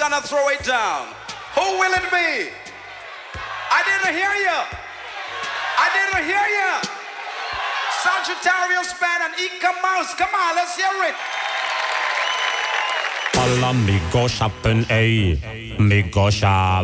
gonna throw it down. Who will it be? I didn't hear you. I didn't hear you. Sagittarius Band and Ika Mouse. Come on, let's hear it. Alla mig gå shoppen ej. Mig gå shop.